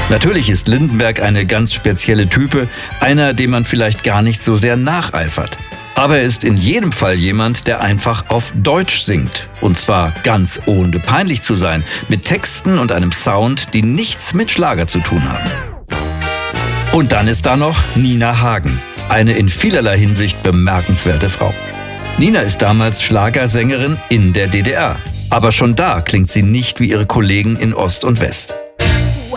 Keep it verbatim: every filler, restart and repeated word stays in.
Natürlich ist Lindenberg eine ganz spezielle Type, einer, dem man vielleicht gar nicht so sehr nacheifert. Aber er ist in jedem Fall jemand, der einfach auf Deutsch singt. Und zwar ganz ohne peinlich zu sein, mit Texten und einem Sound, die nichts mit Schlager zu tun haben. Und dann ist da noch Nina Hagen, eine in vielerlei Hinsicht bemerkenswerte Frau. Nina ist damals Schlagersängerin in der D D R. Aber schon da klingt sie nicht wie ihre Kollegen in Ost und West.